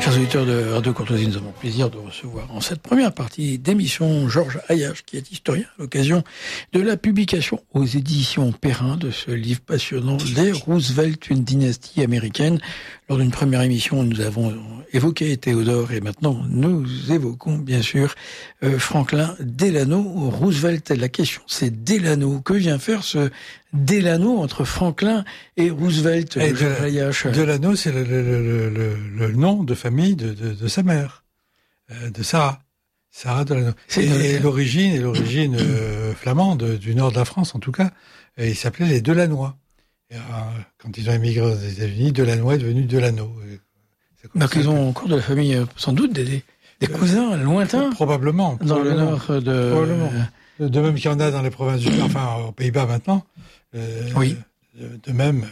Chers auditeurs de Radio Courtoisie, nous avons le plaisir de recevoir en cette première partie d'émission Georges Hayache, qui est historien à l'occasion de la publication aux éditions Perrin de ce livre passionnant Les Roosevelt, une dynastie américaine. Lors d'une première émission, nous avons évoqué Théodore et maintenant nous évoquons bien sûr Franklin Delano Roosevelt. La question c'est Delano. Que vient faire ce Delano entre Franklin et Roosevelt? Delano, c'est le nom de famille de sa mère, de Sarah Delano. Et l'origine flamande, du nord de la France en tout cas, et ils s'appelaient les Delanois. Et, quand ils ont émigré aux États-Unis, Delanois est devenu Delano. Donc ils ont encore de la famille, sans doute, des cousins lointains. Probablement. Dans le nord de... Probablement. De même qu'il y en a dans les provinces du Nord, enfin aux Pays-Bas maintenant. Oui. De même.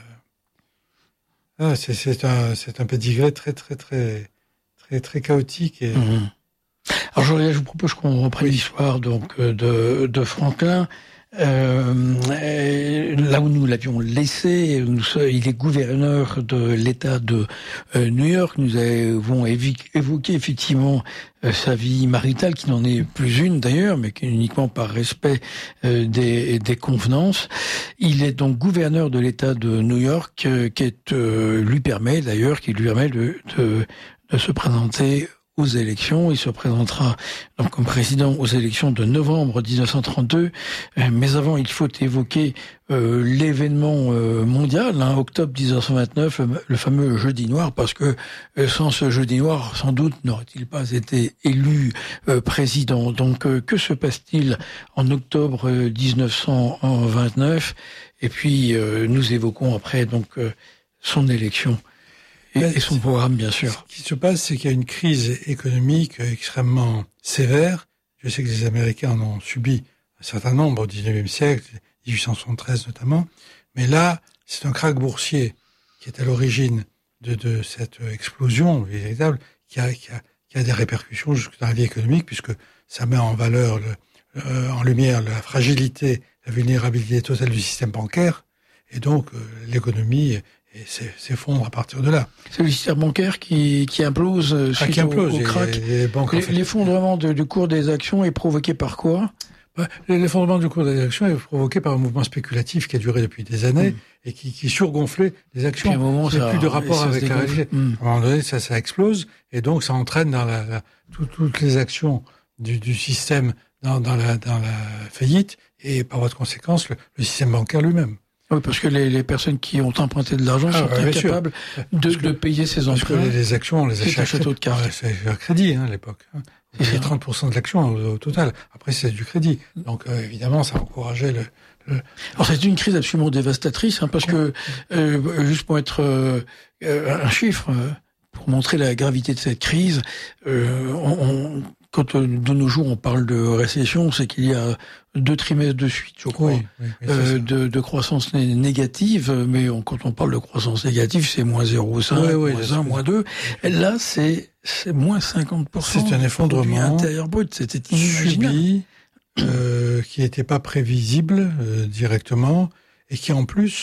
C'est un pédigré très chaotique. Et... Alors je vous propose qu'on reprenne l'histoire donc de Franklin. Là où nous l'avions laissé, il est gouverneur de l'État de New York. Nous avons évoqué effectivement sa vie maritale, qui n'en est plus une d'ailleurs, mais qui est uniquement par respect des convenances. Il est donc gouverneur de l'État de New York, qui lui permet de se présenter aux élections. Il se présentera donc comme président aux élections de novembre 1932. Mais avant, il faut évoquer l'événement mondial, octobre 1929, le fameux Jeudi Noir, parce que sans ce Jeudi Noir, sans doute n'aurait-il pas été élu président. Donc, que se passe-t-il en octobre 1929? Et puis, nous évoquons après donc son élection. Et son programme, bien sûr. Ce qui se passe, c'est qu'il y a une crise économique extrêmement sévère. Je sais que les Américains en ont subi un certain nombre au XIXe siècle, 1873 notamment. Mais là, c'est un krach boursier qui est à l'origine de cette explosion véritable, qui a des répercussions jusque dans la vie économique, puisque ça met en valeur, en lumière, la fragilité, la vulnérabilité totale du système bancaire. Et donc, l'économie s'effondre à partir de là. C'est le système bancaire qui implose suite au krach. L'effondrement du cours des actions est provoqué par quoi? L'effondrement du cours des actions est provoqué par un mouvement spéculatif qui a duré depuis des années et qui surgonflait les actions. Il n'y a plus de rapport avec la réalité. À un moment donné, ça explose et donc ça entraîne dans toutes les actions du système dans la faillite et par voie de conséquence le système bancaire lui-même. Oui, parce que les personnes qui ont emprunté de l'argent sont incapables de payer ces emprunts. Parce que les actions, on les achète. C'est un château de cartes. C'est un crédit, à l'époque. C'est 30% de l'action au total. Après, c'est du crédit. Donc, évidemment, ça a encouragé Alors, c'est une crise absolument dévastatrice, parce que, juste pour être un chiffre, pour montrer la gravité de cette crise, quand de nos jours on parle de récession, c'est qu'il y a 2 trimestres de suite, je crois, de croissance négative. Mais quand on parle de croissance négative, c'est moins 0,5, moins 2. Là, c'est moins 50%. C'est un effondrement intérieur brut. C'était inimaginable. Qui n'était pas prévisible directement et qui en plus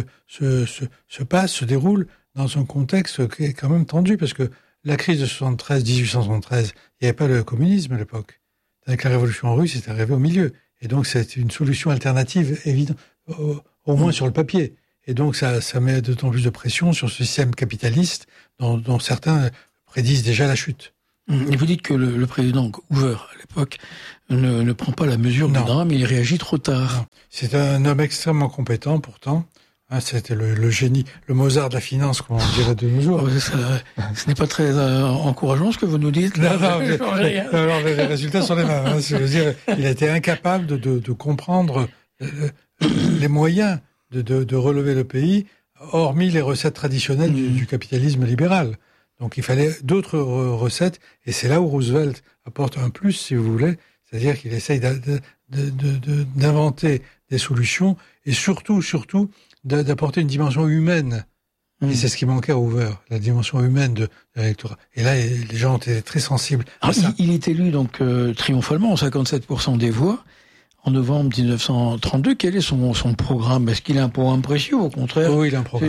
se déroule dans un contexte qui est quand même tendu, parce que la crise de 1873, il n'y avait pas le communisme à l'époque. Avec la révolution russe, c'est arrivé au milieu. Et donc, c'est une solution alternative évidente, au moins sur le papier. Et donc, ça met d'autant plus de pression sur ce système capitaliste dont certains prédisent déjà la chute. Et vous dites que le président Hoover, à l'époque, ne prend pas la mesure du drame, il réagit trop tard. Non. C'est un homme extrêmement compétent, pourtant. C'était le génie, le Mozart de la finance, comme on dirait de nos jours. Ce n'est pas très encourageant ce que vous nous dites. Non, les résultats sont les mêmes. Je veux dire, il a été incapable de comprendre les moyens de relever le pays, hormis les recettes traditionnelles du capitalisme libéral. Donc il fallait d'autres recettes, et c'est là où Roosevelt apporte un plus, si vous voulez, c'est-à-dire qu'il essaye d'inventer des solutions, et surtout, d'apporter une dimension humaine. Et c'est ce qui manquait à Hoover, la dimension humaine de l'électorat. Et là, les gens ont été très sensibles à ça. Il est élu donc triomphalement, 57% des voix, en novembre 1932. Quel est son programme? Est-ce qu'il a un programme précis ou au contraire? Oui, il a un programme.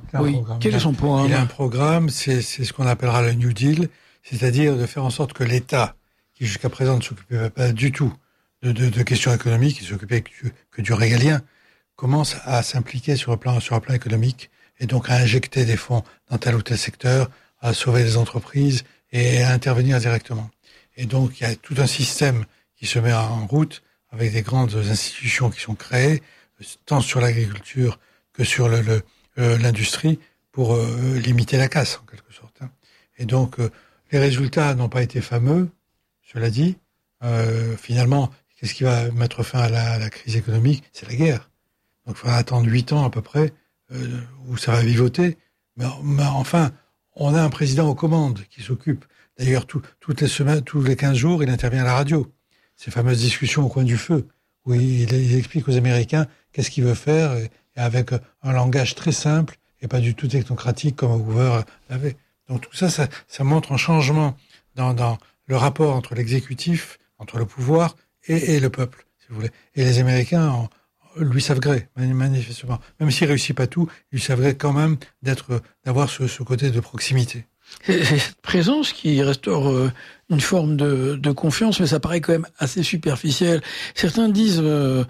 Oui. Quel est son programme? Il a un programme, c'est ce qu'on appellera le New Deal, c'est-à-dire de faire en sorte que l'État, qui jusqu'à présent ne s'occupait pas du tout de questions économiques, il s'occupait que du régalien, commence à s'impliquer sur le plan économique et donc à injecter des fonds dans tel ou tel secteur, à sauver les entreprises et à intervenir directement. Et donc il y a tout un système qui se met en route avec des grandes institutions qui sont créées, tant sur l'agriculture que sur l'industrie, pour limiter la casse en quelque sorte. Et donc les résultats n'ont pas été fameux, cela dit. Finalement, qu'est-ce qui va mettre fin à la crise économique? C'est la guerre. Donc il faudra attendre 8 ans à peu près où ça va vivoter. Mais enfin, on a un président aux commandes qui s'occupe. D'ailleurs, toutes les semaines, tous les 15 jours, il intervient à la radio. Ces fameuses discussions au coin du feu, où il explique aux Américains qu'est-ce qu'il veut faire, et avec un langage très simple et pas du tout technocratique comme Hoover l'avait. Donc tout ça, ça montre un changement dans le rapport entre l'exécutif, entre le pouvoir et le peuple, si vous voulez. Et les Américains lui savent gré, manifestement. Même s'il réussit pas tout, il savent gré quand même d'avoir ce côté de proximité. C'est cette présence qui restaure une forme de confiance, mais ça paraît quand même assez superficiel. Certains disent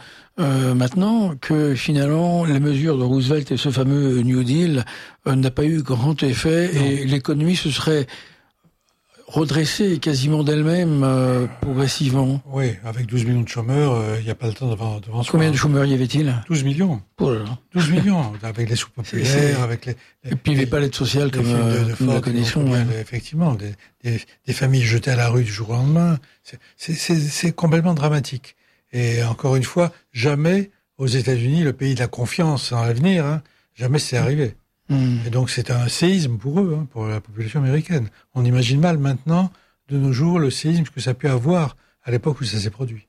maintenant que finalement les mesures de Roosevelt et ce fameux New Deal n'a pas eu grand effet. Non. Et l'économie se serait redressée quasiment d'elle-même progressivement. Oui, avec 12 millions de chômeurs, il n'y a pas le temps devant soi. Combien de chômeurs y avait-il? 12 millions. Oh là là. 12 millions, avec les sous-populaires, avec les... Et puis il n'y avait pas l'aide sociale comme nous la connaissons. Ouais. Effectivement, des familles jetées à la rue du jour au lendemain. C'est complètement dramatique. Et encore une fois, jamais aux États-Unis, le pays de la confiance en l'avenir, jamais c'est arrivé. Et donc c'est un séisme pour eux, pour la population américaine. On imagine mal maintenant, de nos jours, le séisme que ça a pu avoir à l'époque où ça s'est produit.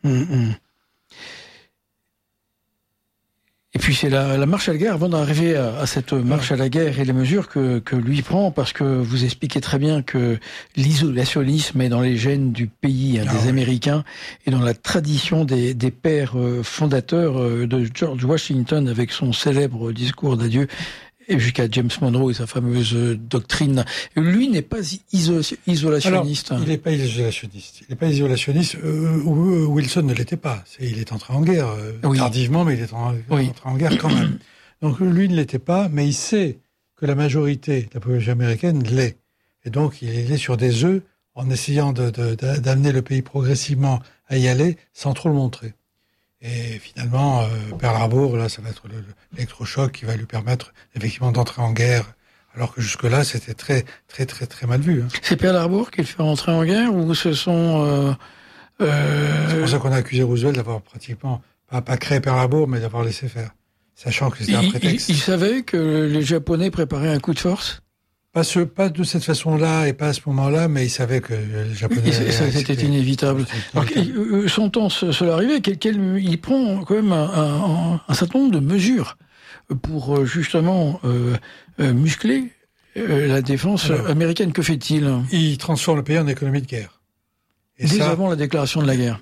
Et puis c'est la marche à la guerre, avant d'arriver à cette marche à la guerre et les mesures que lui prend, parce que vous expliquez très bien que l'isolationnisme est dans les gènes du pays, des Américains, et dans la tradition des pères fondateurs de George Washington avec son célèbre discours d'adieu, et jusqu'à James Monroe et sa fameuse doctrine. Lui n'est pas isolationniste. Alors, il n'est pas isolationniste. Il n'est pas isolationniste. Wilson ne l'était pas. Il est entré en guerre tardivement, mais il est entré en guerre quand même. Donc lui ne l'était pas, mais il sait que la majorité de la population américaine l'est. Et donc il est sur des œufs en essayant d'amener le pays progressivement à y aller sans trop le montrer. Et finalement, Pearl Harbor, là, ça va être l'électrochoc qui va lui permettre effectivement d'entrer en guerre, alors que jusque-là, c'était très, très, très, très mal vu. C'est Pearl Harbor qui le fait entrer en guerre, ou ce sont... C'est pour ça qu'on a accusé Roosevelt d'avoir pratiquement, pas créé Pearl Harbor, mais d'avoir laissé faire, sachant que c'était un prétexte. Il savait que les Japonais préparaient un coup de force? Pas de cette façon-là et pas à ce moment-là, mais il savait que les Japonais... C'était inévitable. Alors, sentant cela arriver, il prend quand même un certain nombre de mesures pour justement muscler la défense américaine. Que fait-il? Il transforme le pays en économie de guerre. Et dès avant la déclaration de la guerre.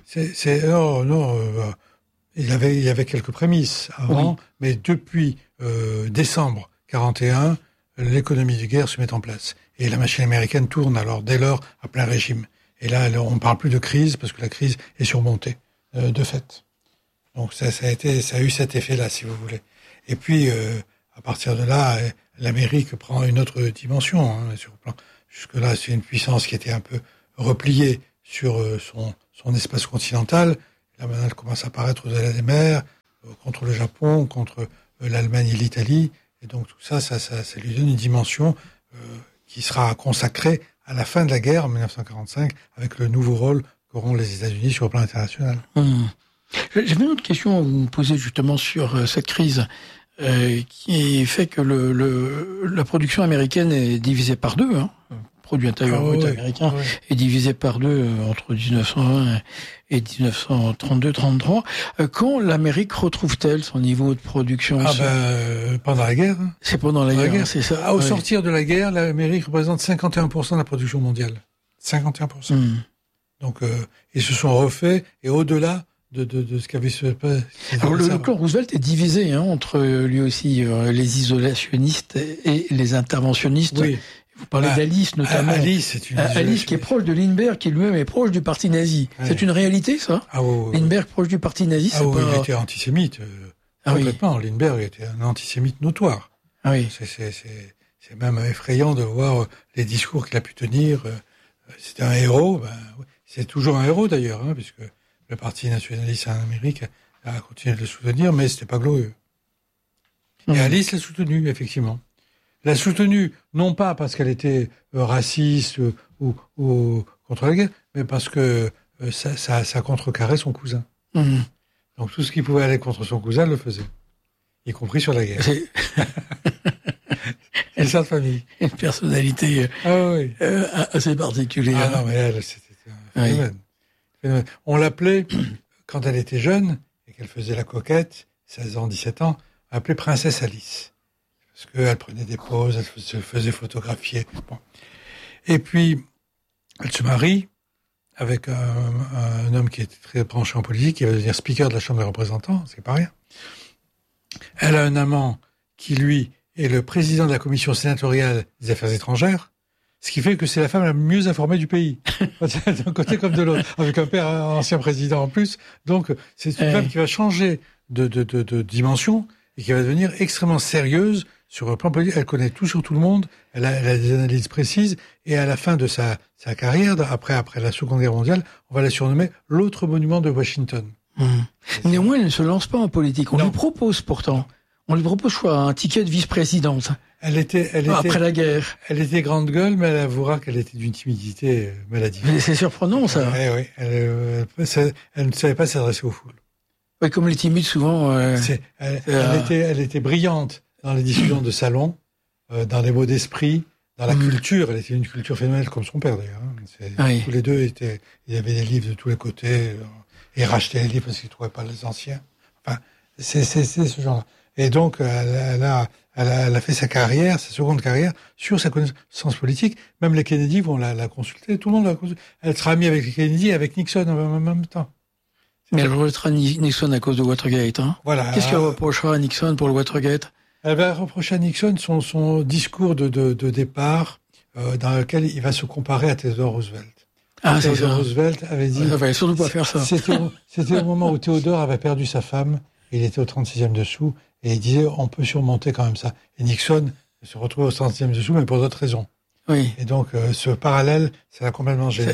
Il y avait quelques prémices avant, mais depuis décembre 41, l'économie de guerre se met en place. Et la machine américaine tourne alors, dès lors, à plein régime. Et là, on ne parle plus de crise, parce que la crise est surmontée, de fait. Donc ça a eu cet effet-là, si vous voulez. Et puis, à partir de là, l'Amérique prend une autre dimension. Sur le plan. Jusque-là, c'est une puissance qui était un peu repliée sur son espace continental. Là, maintenant, elle commence à apparaître au-delà des mers, contre le Japon, contre l'Allemagne et l'Italie. Et donc tout ça lui donne une dimension qui sera consacrée à la fin de la guerre en 1945 avec le nouveau rôle qu'auront les États-Unis sur le plan international. J'avais une autre question à vous poser justement sur cette crise qui fait que la production américaine est divisée par deux. Produit intérieur brut américain est divisé par deux entre 1920 et 1932-33. Quand l'Amérique retrouve-t-elle son niveau de production? Pendant la guerre. C'est pendant la guerre, c'est ça. Au sortir de la guerre, l'Amérique représente 51% de la production mondiale. 51%. Donc, ils se sont refaits, et au-delà, ce qu'avait se passer. Alors le clan Roosevelt est divisé entre lui aussi les isolationnistes et les interventionnistes. Oui. Vous parlez d'Alice notamment. Alice, c'est une Alice qui est proche de Lindbergh, qui lui-même est proche du parti nazi. Ouais. C'est une réalité, ça? Ah oui. Lindbergh proche du parti nazi, c'est pas... il était antisémite. Complètement. Oui. Lindbergh était un antisémite notoire. Ah oui. C'est même effrayant de voir les discours qu'il a pu tenir. C'était un héros. C'est toujours un héros d'ailleurs, puisque le Parti nationaliste en Amérique a continué de le soutenir, mais c'était pas glorieux. Et Alice l'a soutenu, effectivement. L'a soutenue, non pas parce qu'elle était raciste ou contre la guerre, mais parce que ça contrecarrait son cousin. Donc tout ce qui pouvait aller contre son cousin le faisait, y compris sur la guerre. Elle sort de famille. Une personnalité assez particulière. Ah non, mais elle, c'était un phénomène. On l'appelait, quand elle était jeune, et qu'elle faisait la coquette, 16 ans, 17 ans, on l'appelait Princesse Alice. Parce qu'elle prenait des pauses, elle se faisait photographier. Bon. Et puis, elle se marie avec un homme qui était très branché en politique, qui va devenir speaker de la Chambre des représentants, c'est pas rien. Elle a un amant qui, lui, est le président de la commission sénatoriale des affaires étrangères, ce qui fait que c'est la femme la mieux informée du pays, d'un côté comme de l'autre, avec un père ancien président en plus. Donc, c'est une femme qui va changer de dimension et qui va devenir extrêmement sérieuse sur le plan politique. Elle connaît tout sur tout le monde, elle a des analyses précises, et à la fin de sa carrière, après la Seconde Guerre mondiale, on va la surnommer l'autre monument de Washington. Néanmoins, elle ne se lance pas en politique. On lui propose pourtant. On lui propose un ticket de vice-présidente. Elle était après la guerre. Elle était grande gueule, mais elle avouera qu'elle était d'une timidité maladive. Mais c'est surprenant, ça. Oui. Elle ne savait pas s'adresser aux foules. Oui, comme les timides, souvent. Elle était brillante dans les discussions de salon, dans les mots d'esprit, dans la culture. Elle était une culture phénoménale comme son père, d'ailleurs. Tous les deux il y avait des livres de tous les côtés, et rachetaient les livres parce qu'ils ne trouvaient pas les anciens. Enfin, c'est ce genre-là. Et donc, elle a fait sa seconde carrière, sur sa connaissance politique. Même les Kennedy vont la consulter. Tout le monde la consulte. Elle sera amie avec les Kennedy et avec Nixon en même temps. Mais elle rejetera Nixon à cause de Watergate. Voilà. Qu'est-ce qu'elle reprochera à Nixon pour le Watergate? Elle va reprocher à Nixon son discours de départ, dans lequel il va se comparer à Theodore Roosevelt. Theodore Roosevelt avait dit... Il ne fallait surtout pas faire ça. C'était au moment où Theodore avait perdu sa femme. Il était au 36e dessous. Et il disait, on peut surmonter quand même ça. Et Nixon se retrouvait au 30e dessous, mais pour d'autres raisons. Oui. Et donc, ce parallèle, ça l'a complètement gêné.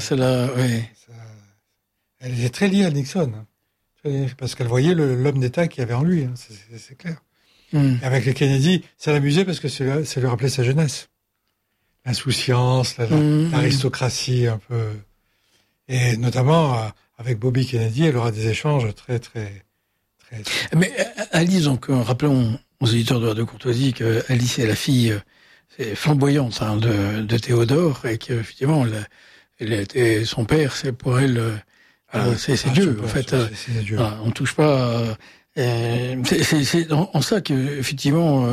Elle était très liée à Nixon. Parce qu'elle voyait l'homme d'État qu'il y avait en lui. C'est clair. Et avec les Kennedy, ça l'amusait parce que ça lui rappelait sa jeunesse. L'insouciance, l'aristocratie un peu. Et notamment, avec Bobby Kennedy, elle aura des échanges très... Mais Alice, donc, rappelons aux éditeurs de Radio Courtoisie que Alice est la fille flamboyante de Théodore, et qu'effectivement, son père, c'est pour elle, c'est Dieu, en fait. C'est Dieu. On touche pas. C'est en ça que effectivement,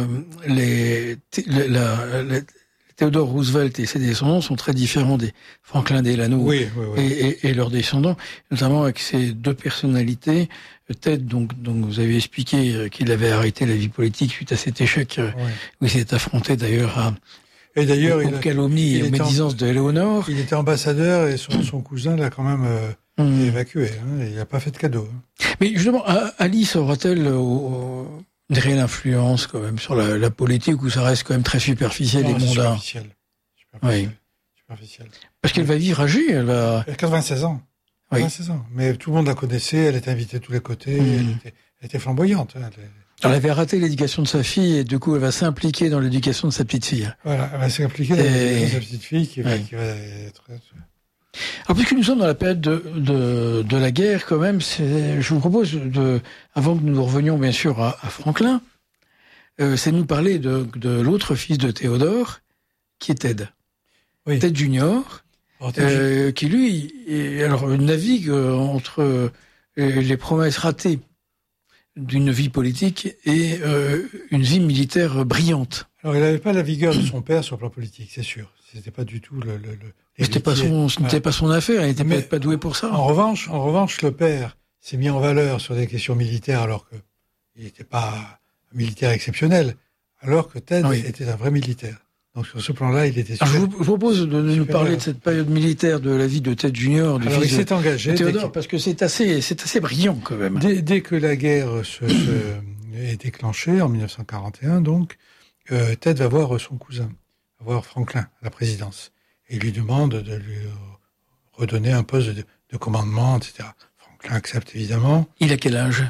Theodore Roosevelt et ses descendants sont très différents des Franklin Delano et leurs descendants, notamment avec ces deux personnalités. Ted, donc vous avez expliqué qu'il avait arrêté la vie politique suite à cet échec où il s'est affronté d'ailleurs aux calomnies et aux médisances de Éléonore. Il était ambassadeur et son cousin l'a quand même évacué. Il n'a pas fait de cadeau. Mais justement, Alice aura-t-elle une réelle influence quand même sur la politique, où ça reste quand même très superficiel et mondain? Superficiel. Parce qu'elle va vivre âgée, elle a 96 ans. 96 ans. Mais tout le monde la connaissait, elle était invitée de tous les côtés, elle était flamboyante. Elle avait raté l'éducation de sa fille, et du coup elle va s'impliquer dans l'éducation de sa petite fille. Voilà, elle va s'impliquer dans l'éducation de sa petite fille qui va être... Alors, puisque nous sommes dans la période de la guerre, quand même, je vous propose avant que nous revenions bien sûr à Franklin, c'est de nous parler de l'autre fils de Théodore, qui est Ted. Ted Junior, qui lui, navigue entre les promesses ratées d'une vie politique et une vie militaire brillante. Alors, il n'avait pas la vigueur de son père sur le plan politique, c'est sûr. C'était pas du tout ce n'était pas son affaire, il n'était pas doué pour ça. En revanche, le père s'est mis en valeur sur des questions militaires alors qu'il n'était pas un militaire exceptionnel, alors que Ted était un vrai militaire. Donc sur ce plan-là, il était super. Alors, je vous propose de nous parler de cette période militaire de la vie de Ted Junior, du alors fils il s'est engagé de Théodore, parce que c'est assez brillant quand même. Dès que la guerre est déclenchée en 1941, donc Ted va voir son cousin, va voir Franklin à la présidence, et il lui demande de lui redonner un poste de commandement, etc. Franklin accepte évidemment. Il a quel âge?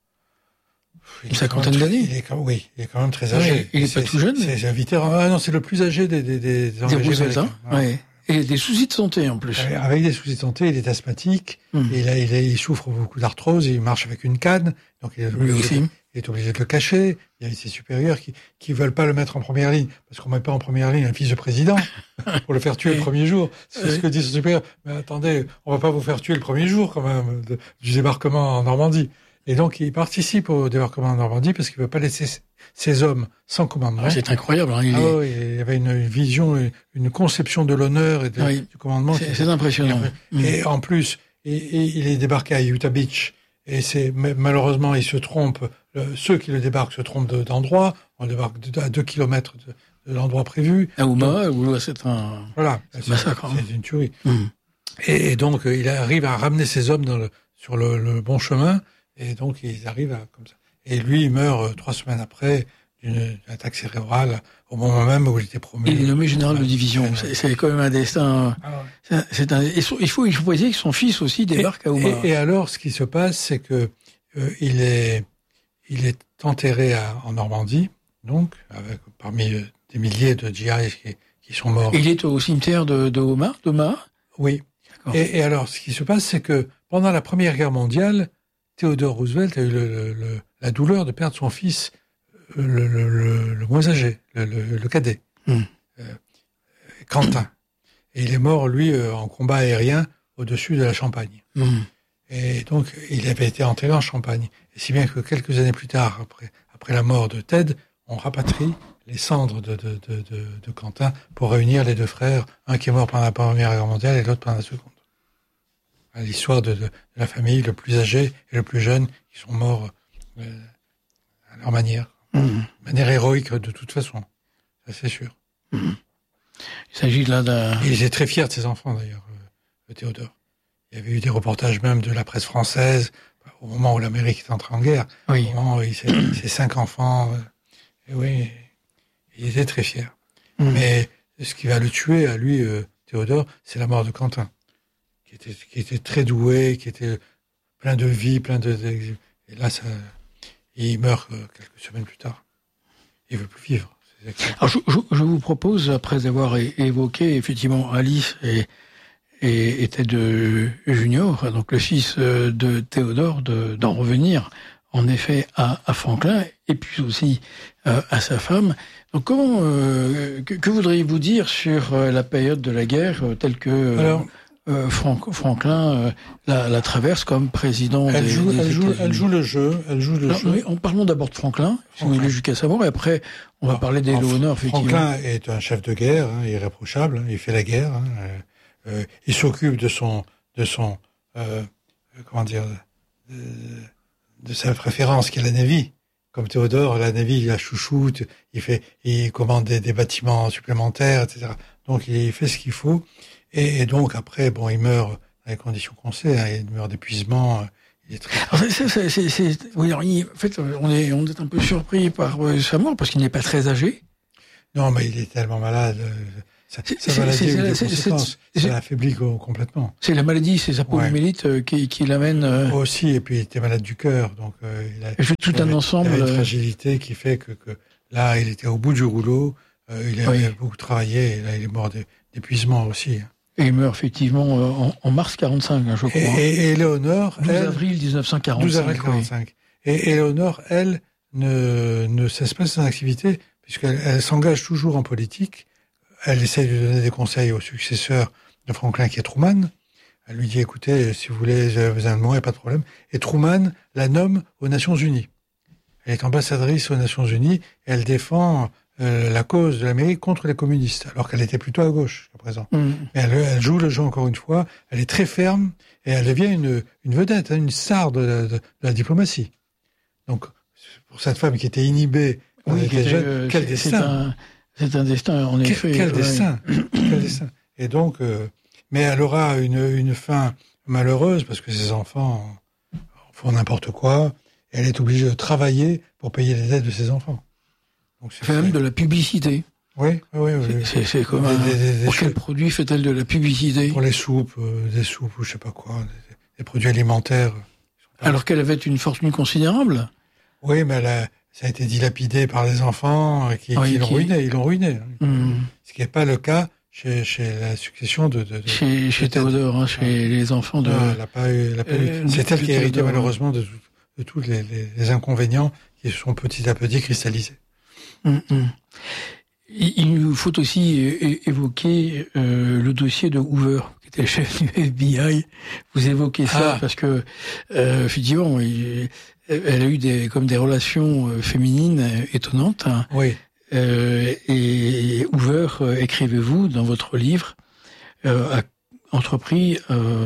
Une cinquantaine d'années. Oui, il est quand même très âgé. Oui, il n'est pas tout jeune. C'est un vétéran. Ah non, c'est le plus âgé des engagés américains. Oui. Et des soucis de santé en plus. Avec des soucis de santé, il est asthmatique. Et il souffre beaucoup d'arthrose. Il marche avec une canne, donc il est obligé de le cacher. Il y a ses supérieurs qui veulent pas le mettre en première ligne parce qu'on met pas en première ligne un fils de président pour le faire tuer le premier jour. C'est ce que dit son supérieur. Mais attendez, on va pas vous faire tuer le premier jour quand même du débarquement en Normandie. Et donc, il participe au débarquement en Normandie parce qu'il ne veut pas laisser ses hommes sans commandement. C'est incroyable. Hein, il y avait une vision, une conception de l'honneur et du commandement. C'est impressionnant. Et en plus, il est débarqué à Utah Beach. Et malheureusement, il se trompe. Ceux qui le débarquent se trompent d'endroit. On débarque à 2 kilomètres de l'endroit prévu. À Omaha, c'est un massacre. C'est une tuerie. Et donc, il arrive à ramener ses hommes sur le bon chemin. Et donc, ils arrivent comme ça. Et lui, il meurt 3 semaines après d'une attaque cérébrale, au moment même où il était promu. Il est nommé général de division. C'est quand même un destin. Il faut préciser que son fils aussi débarque à Omaha. Et alors, ce qui se passe, c'est que il est enterré en Normandie, donc parmi des milliers de GI qui sont morts. Il est au cimetière de Omaha. Oui. Et alors, ce qui se passe, c'est que pendant la Première Guerre mondiale, Theodore Roosevelt a eu la douleur de perdre son fils le moins âgé, le cadet, Quentin. Et il est mort, lui, en combat aérien au-dessus de la Champagne. Et donc, il avait été enterré en Champagne. Et si bien que quelques années plus tard, après la mort de Ted, on rapatrie les cendres de Quentin pour réunir les deux frères, un qui est mort pendant la Première Guerre mondiale et l'autre pendant la Seconde. L'histoire de la famille, le plus âgé et le plus jeune, qui sont morts à leur manière. Manière héroïque de toute façon, ça c'est sûr. Il s'agit là d'un... Il était très fier de ses enfants d'ailleurs, Théodore. Il y avait eu des reportages même de la presse française, au moment où l'Amérique est entrée en guerre, au moment où ses 5 enfants, et oui, il était très fier. Mais ce qui va le tuer à lui, Théodore, c'est la mort de Quentin. Qui était très doué, qui était plein de vie, et là, il meurt quelques semaines plus tard. Il veut plus vivre. Alors, je vous propose, après avoir évoqué effectivement Alice et Ted Junior, donc le fils de Théodore, d'en revenir en effet à Franklin et puis aussi à sa femme. Donc, comment que voudriez-vous dire sur la période de la guerre telle que Alors, Franklin la traverse comme président elle joue le jeu. Mais parlons d'abord de Franklin, si vous voulez, jusqu'à sa mort, et après on va parler d'Éléonore. Franklin est un chef de guerre, irréprochable. Il fait la guerre. Il s'occupe de sa préférence qui est la Navy. Comme Théodore, la Navy, il la chouchoute. Il commande des bâtiments supplémentaires, etc. Donc il fait ce qu'il faut. Et donc après, il meurt dans les conditions qu'on sait. Il meurt d'épuisement. Il est très... Oui, en fait, on est un peu surpris par sa mort parce qu'il n'est pas très âgé. Non, mais il est tellement malade. Sa maladie a eu des conséquences. Ça l'affaiblit complètement. C'est la maladie, c'est sa poliomyélite qui l'amène... Aussi, et puis il était malade du cœur. Donc il avait une fragilité qui fait que là, il était au bout du rouleau. Il avait beaucoup travaillé. Et là, il est mort d'épuisement aussi. Et il meurt effectivement en mars 45, je crois. Et Éléonore, 12 avril 1945. 12 avril 45. Et Éléonore, elle, ne cesse pas son activité, puisqu'elle s'engage toujours en politique. Elle essaie de donner des conseils au successeur de Franklin, qui est Truman. Elle lui dit, écoutez, si vous voulez, vous avez un mot, il n'y a pas de problème. Et Truman la nomme aux Nations Unies. Elle est ambassadrice aux Nations Unies, et elle défend la cause de l'Amérique contre les communistes, alors qu'elle était plutôt à gauche à présent. Mais elle joue le jeu encore une fois, elle est très ferme, et elle devient une vedette, une star de la diplomatie. Donc, pour cette femme qui était inhibée, jeune, quel destin! C'est un destin, en effet. Quel destin! Quel destin! Et donc, mais elle aura une fin malheureuse, parce que ses enfants font n'importe quoi, et elle est obligée de travailler pour payer les dettes de ses enfants. Donc, fait même de la publicité. Oui. C'est comme pour quel produit fait-elle de la publicité? Pour les soupes, des soupes ou je sais pas quoi, des produits alimentaires. Alors qu'elle avait une fortune considérable. Oui, mais ça a été dilapidé par les enfants qui l'ont ruiné. Ils l'ont ruiné. Ce qui n'est pas le cas chez la succession chez Théodore, hein, chez les enfants de. Non, elle n'a pas eu. C'est elle qui a hérité malheureusement de tous les inconvénients qui se sont petit à petit cristallisés. Il nous faut aussi évoquer le dossier de Hoover, qui était chef du FBI. Vous évoquez ça parce que effectivement, elle a eu des relations féminines étonnantes. Hein. Oui. Et Hoover, écrivez-vous dans votre livre, a entrepris,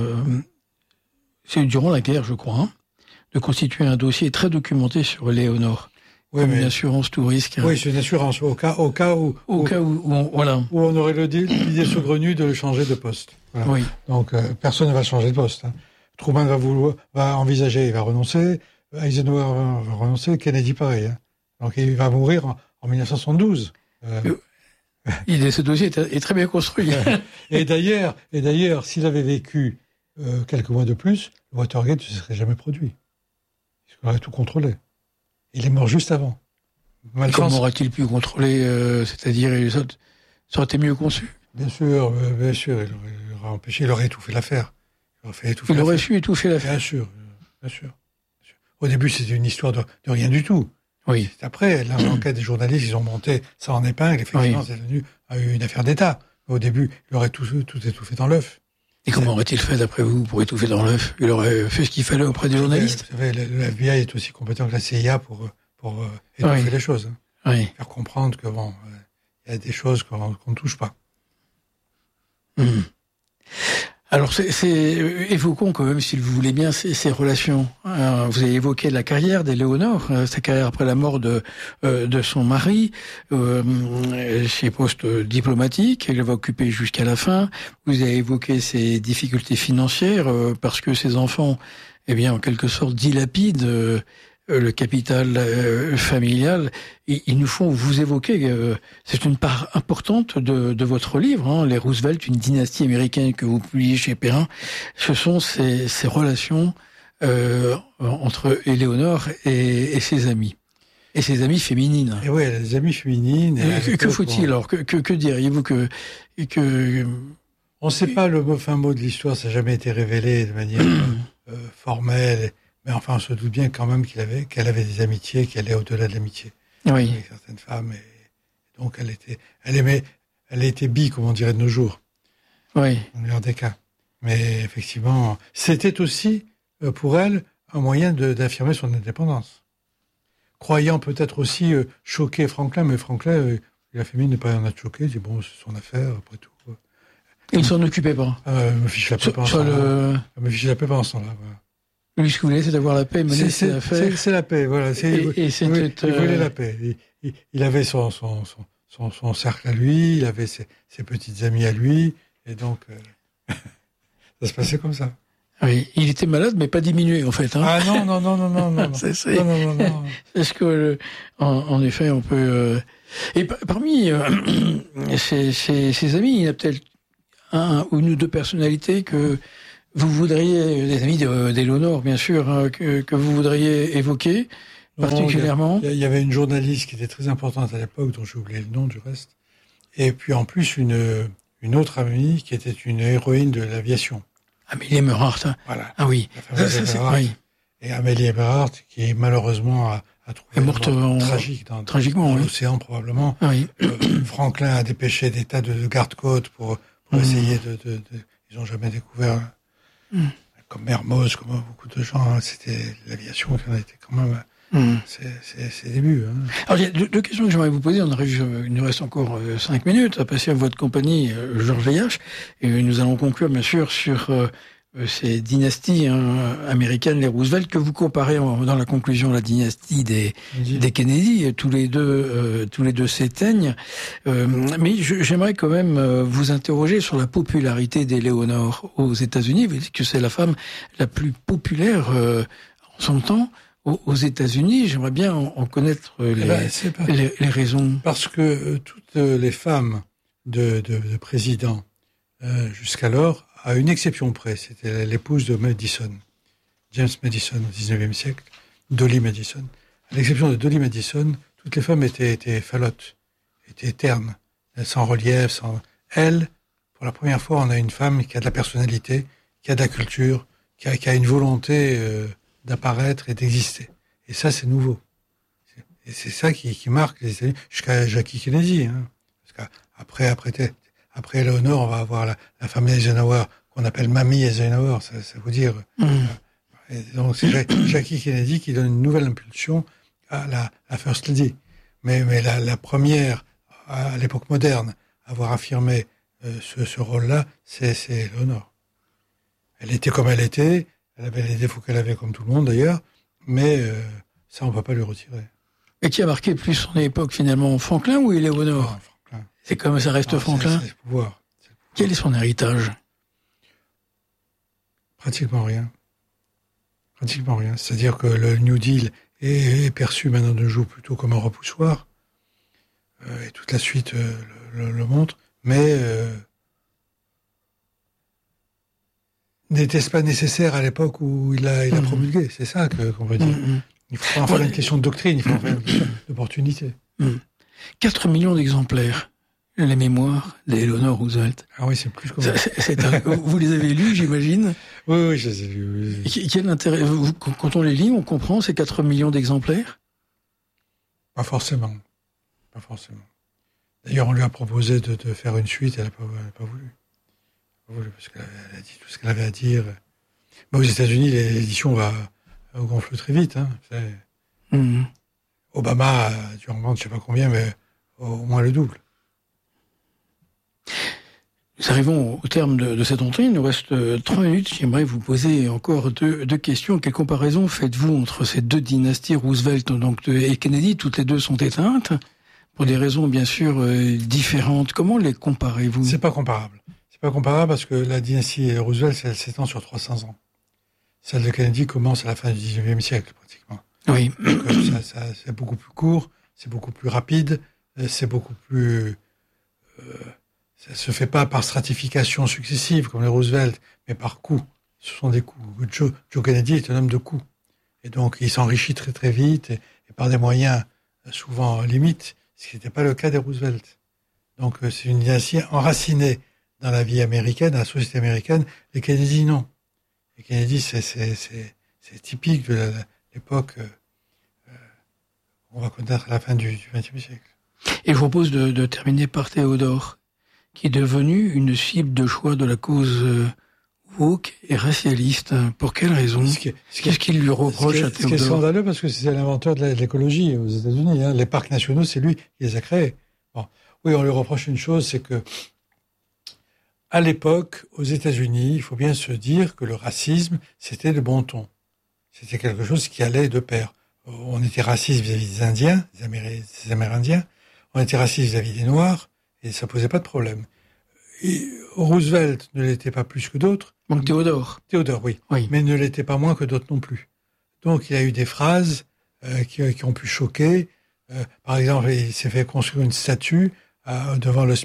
c'est durant la guerre, je crois, hein, de constituer un dossier très documenté sur Léonore. Oui, une assurance tout risque. Oui, c'est une assurance au cas où on aurait l'idée saugrenue de le changer de poste. Voilà. Oui. Donc personne ne va changer de poste. Hein. Truman va envisager, il va renoncer. Eisenhower va renoncer. Kennedy pareil. Hein. Donc il va mourir en 1972. Ce dossier est très bien construit. et d'ailleurs, s'il avait vécu quelques mois de plus, le Watergate ne se serait jamais produit. Il aurait tout contrôlé. Il est mort juste avant. Comment aurait-il pu contrôler, c'est-à-dire, ça aurait été mieux conçu? Bien sûr, il aurait empêché, il aurait étouffé l'affaire. Il aurait su étouffer l'affaire. Bien sûr. Au début, c'était une histoire de rien du tout. Oui. C'est après, l'enquête des journalistes, ils ont monté ça en épingle, effectivement, c'est devenu une affaire d'État. Au début, il aurait tout étouffé dans l'œuf. Et comment aurait-il fait, d'après vous, pour étouffer dans l'œuf? Il aurait fait ce qu'il fallait auprès des journalistes? Vous savez, le FBI est aussi compétent que la CIA pour étouffer les choses. Hein. Oui. Faire comprendre que il y a des choses qu'on ne touche pas. Alors, évoquons quand même, si vous voulez bien, ces relations. Vous avez évoqué la carrière d'Éléonore, sa carrière après la mort de son mari, ses postes diplomatiques, elle va occuper jusqu'à la fin. Vous avez évoqué ses difficultés financières, parce que ses enfants, en quelque sorte, dilapident le capital familial. Ils nous font vous évoquer, c'est une part importante de votre livre, hein, les Roosevelt, une dynastie américaine que vous publiez chez Perrin. Ce sont ces relations entre Éléonore et ses amis. Et ses amies féminines. Et oui, les amies féminines. Que faut-il alors? Que diriez-vous que on ne sait pas le fin mot de l'histoire, ça n'a jamais été révélé de manière formelle. Mais enfin, on se doute bien quand même qu'elle avait des amitiés qui allaient au-delà de l'amitié. Oui. Avec certaines femmes. Et donc, elle était bi, comme on dirait de nos jours. Oui. Dans le meilleur des cas. Mais effectivement, c'était aussi, pour elle, un moyen d'affirmer son indépendance. Croyant peut-être aussi choquer Franklin, mais Franklin, il a fait mine de ne pas en être choqué. Il dit, bon, c'est son affaire, après tout. Il ne s'en occupait pas. Me fiche la paix pendant ce temps-là. Me fiche la paix pendant ce temps-là, voilà. Lui, ce qu'il voulait, c'est d'avoir la paix, mener ses affaires. C'est la paix, voilà. Il voulait la paix. Il avait son cercle à lui, il avait ses petites amies à lui, et donc ça se passait comme ça. Oui, il était malade, mais pas diminué, en fait. Hein. Ah non. Non. Est-ce que, en effet, on peut... Et parmi ses amis, il y a peut-être une ou deux personnalités que vous voudriez, des amis d'Éléonore, bien sûr, hein, que vous voudriez évoquer particulièrement. Il y avait une journaliste qui était très importante à l'époque, dont j'ai oublié le nom du reste. Et puis en plus, une autre amie qui était une héroïne de l'aviation. Amélie Eberhardt. Hein. Voilà. Ah oui. Oui. Et Amélie Eberhardt, qui malheureusement a trouvé est morte tragiquement, dans l'océan probablement. Oui. Franklin a dépêché des tas de gardes-côtes pour essayer ils n'ont jamais découvert... Comme Mermoz, comme beaucoup de gens, c'était l'aviation qui en a été quand même C'est le début. Hein. Alors, il y a deux questions que j'aimerais vous poser. Il nous reste encore 5 minutes à passer à votre compagnie, Georges Veilhache. Et nous allons conclure, bien sûr, sur ces dynasties américaines, les Roosevelt, que vous comparez dans la conclusion à la dynastie des Kennedy. Tous les deux s'éteignent. Mais j'aimerais quand même vous interroger sur la popularité d'Éléonore aux États-Unis. Vous dites que c'est la femme la plus populaire en son temps. Aux États-Unis, j'aimerais bien en connaître les raisons. Parce que toutes les femmes de présidents jusqu'alors, à une exception près, c'était l'épouse de Madison, James Madison au XIXe siècle, Dolly Madison. À l'exception de Dolly Madison, toutes les femmes étaient falottes, étaient ternes, sans relief, sans... Elle, pour la première fois, on a une femme qui a de la personnalité, qui a de la culture, qui a une volonté... d'apparaître et d'exister. Et ça, c'est nouveau. Et c'est ça qui marque les États-Unis, jusqu'à Jackie Kennedy. Hein. Parce qu'après Eleanor, on va avoir la femme Eisenhower, qu'on appelle Mamie Eisenhower, ça veut dire... Et donc, c'est Jackie Kennedy qui donne une nouvelle impulsion à la First Lady. Mais la première, à l'époque moderne, à avoir affirmé ce rôle-là, c'est Eleanor. Elle était comme elle était. Elle avait les défauts qu'elle avait, comme tout le monde d'ailleurs, mais ça, on ne va pas lui retirer. Et qui a marqué plus son époque, finalement, Franklin ou Éléonore? Franklin. C'est comme ça reste Franklin. C'est le pouvoir. Quel est son héritage? Pratiquement rien. C'est-à-dire que le New Deal est perçu maintenant de nos jours plutôt comme un repoussoir, et toute la suite le montre, mais... n'était-ce pas nécessaire à l'époque où il a promulgué? C'est ça qu'on veut dire. Il faut pas en faire une question de doctrine, il faut en faire une question d'opportunité. 4 millions d'exemplaires, les mémoires d'Eleanor Roosevelt. Ah oui, c'est plus comme vous les avez lus, j'imagine? Oui, je les ai lus. Oui. Quel intérêt, quand on les lit, on comprend ces 4 millions d'exemplaires? Pas forcément. D'ailleurs, on lui a proposé de faire une suite, elle n'a pas voulu. Parce qu'elle a dit tout ce qu'elle avait à dire. Mais aux États-Unis, l'édition va gonfler très vite. Hein. Obama a dû en vendre je ne sais pas combien, mais au moins le double. Nous arrivons au terme de cette entrée. Il nous reste 3 minutes. J'aimerais vous poser encore deux questions. Quelle comparaison faites-vous entre ces deux dynasties, Roosevelt et Kennedy? Toutes les deux sont éteintes, pour des raisons bien sûr différentes. Comment les comparez-vous? C'est pas comparable. C'est pas comparable parce que la dynastie Roosevelt, elle s'étend sur 300 ans. Celle de Kennedy commence à la fin du 19e siècle, pratiquement. Oui. Donc, ça, c'est beaucoup plus court, c'est beaucoup plus rapide, c'est beaucoup plus... ça se fait pas par stratification successive, comme les Roosevelt, mais par coups. Ce sont des coups. Joe Kennedy est un homme de coups. Et donc, il s'enrichit très très vite, et par des moyens souvent limites, ce qui n'était pas le cas des Roosevelt. Donc, c'est une dynastie enracinée dans la vie américaine, dans la société américaine. Les Kennedy, non. Les Kennedy, c'est typique de l'époque on va connaître à la fin du XXe siècle. Et je propose de terminer par Théodore, qui est devenu une cible de choix de la cause woke et racialiste. Pour quelle raison? Qu'est-ce qu'il lui reproche à Théodore? Ce qui est scandaleux, parce que c'est l'inventeur de l'écologie aux États-Unis. Hein. Les parcs nationaux, c'est lui qui les a créés. Bon. Oui, on lui reproche une chose, c'est que à l'époque, aux États-Unis, il faut bien se dire que le racisme, c'était de bon ton. C'était quelque chose qui allait de pair. On était raciste vis-à-vis des Indiens, des Amérindiens. On était raciste vis-à-vis des Noirs, et ça posait pas de problème. Et Roosevelt ne l'était pas plus que d'autres. Donc Théodore, oui. Mais ne l'était pas moins que d'autres non plus. Donc il a eu des phrases qui ont pu choquer. Par exemple, il s'est fait construire une statue devant le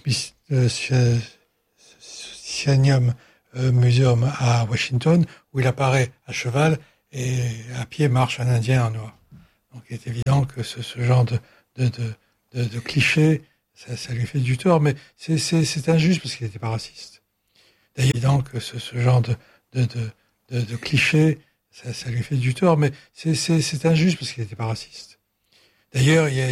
Smithsonian Museum à Washington, où il apparaît à cheval et à pied marche un Indien en noir. Donc il est évident que ce genre de cliché, ça lui fait du tort, mais c'est injuste parce qu'il n'était pas raciste. D'ailleurs, il est évident que ce genre de cliché, ça lui fait du tort, mais c'est injuste parce qu'il n'était pas raciste. D'ailleurs, il y a